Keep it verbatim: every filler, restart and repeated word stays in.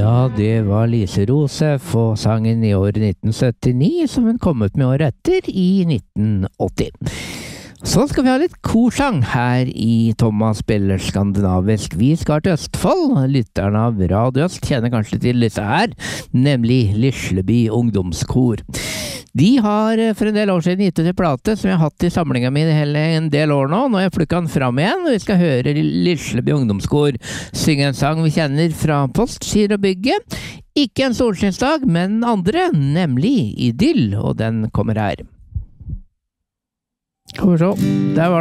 Ja, det var Lise Rosef og sangen i året nitten syttini som hun kom ut med året etter i nitten åtti. Så skal vi ha litt korsang her i Thomas spiller skandinavisk. Vi skal til Østfold. Lytterne av Radio Øst kjenner kanskje til disse her, nemlig Lisleby ungdomskor. De har for en del år siden gitt ut en plate som jeg har hatt i samlingen min hele en del år nå. Nå har jeg plukket den fram igjen, og vi skal høre Lisleby ungdomskor synge en sang vi kjenner fra Postgirobygget. Ikke en solskinnsdag, men andre, nemlig Idyll, og den kommer her. Skal vi se, der var